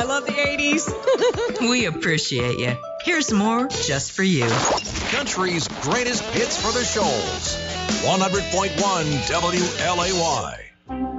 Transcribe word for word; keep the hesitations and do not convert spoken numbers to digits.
I love the eighties. We appreciate you. Here's more just for you. Country's greatest hits for the Shoals. one hundred point one W L A Y.